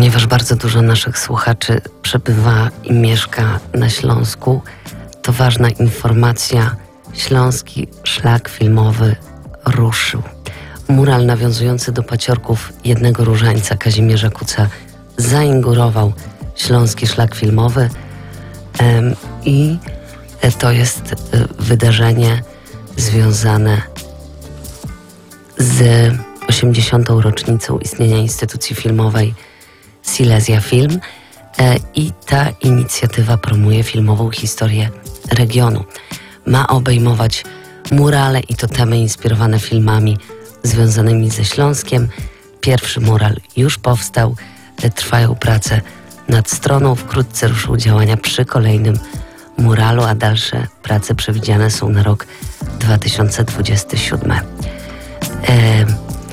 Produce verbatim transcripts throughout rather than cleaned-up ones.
Ponieważ bardzo dużo naszych słuchaczy przebywa i mieszka na Śląsku, to ważna informacja. Śląski Szlak Filmowy ruszył. Mural nawiązujący do paciorków jednego różańca Kazimierza Kuca zainaugurował Śląski Szlak Filmowy um, i to jest wydarzenie związane z osiemdziesiątą rocznicą istnienia instytucji filmowej Silesia Film i ta inicjatywa promuje filmową historię regionu. Ma obejmować murale i totemy inspirowane filmami związanymi ze Śląskiem. Pierwszy mural już powstał, trwają prace nad stroną, wkrótce ruszą działania przy kolejnym muralu, a dalsze prace przewidziane są na rok dwa tysiące dwudziesty siódmy. E,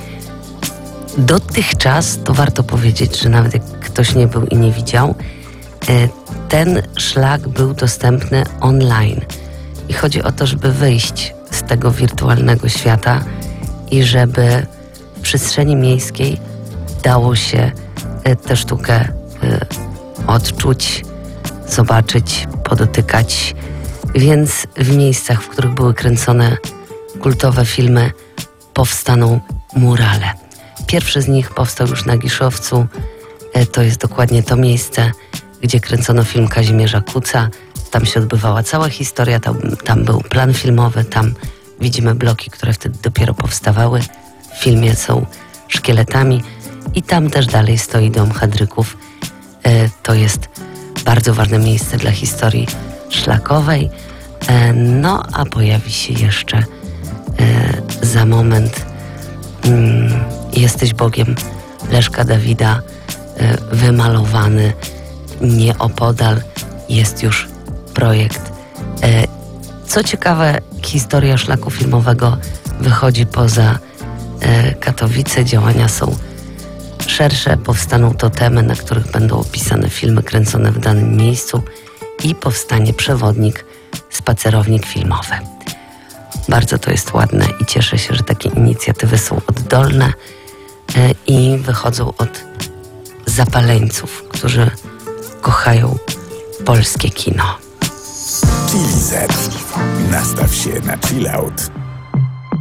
dotychczas, to warto powiedzieć, że nawet jak ktoś nie był i nie widział, e, ten szlak był dostępny online. I chodzi o to, żeby wyjść z tego wirtualnego świata i żeby w przestrzeni miejskiej dało się e, tę sztukę e, odczuć, zobaczyć, podotykać. Więc w miejscach, w których były kręcone kultowe filmy, powstaną murale. Pierwszy z nich powstał już na Giszowcu. To jest dokładnie to miejsce, gdzie kręcono film Kazimierza Kuca. Tam się odbywała cała historia, tam, tam był plan filmowy, tam widzimy bloki, które wtedy dopiero powstawały. W filmie są szkieletami i tam też dalej stoi dom Hedryków. To jest bardzo ważne miejsce dla historii szlakowej. No a pojawi się jeszcze za moment Jesteś Bogiem Leszka Dawida, wymalowany nieopodal. Jest już projekt. Co ciekawe, historia szlaku filmowego wychodzi poza Katowice. Działania są szersze, powstaną totemy, na których będą opisane filmy kręcone w danym miejscu i powstanie przewodnik, spacerownik filmowy. Bardzo to jest ładne i cieszę się, że takie inicjatywy są oddolne i wychodzą od zapaleńców, którzy kochają polskie kino. Chili Z. Nastaw się na chill out.